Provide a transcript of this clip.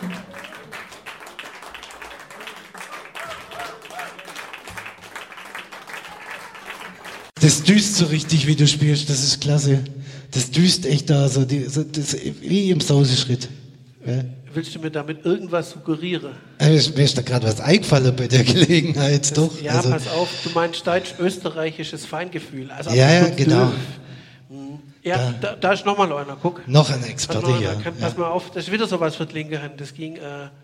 Das düst so richtig, wie du spielst, das ist klasse. Das düst echt da, das, wie im Sauseschritt. Ja. Willst du mir damit irgendwas suggerieren? Mir ist da gerade was eingefallen bei der Gelegenheit, doch. Ja, also, pass auf, du meinst deutsch-österreichisches Feingefühl. Also ja, genau. Ja, da ist nochmal einer, guck. Noch ein Experte, ja. Pass mal auf, das ist wieder sowas für die linke Hand. Das ging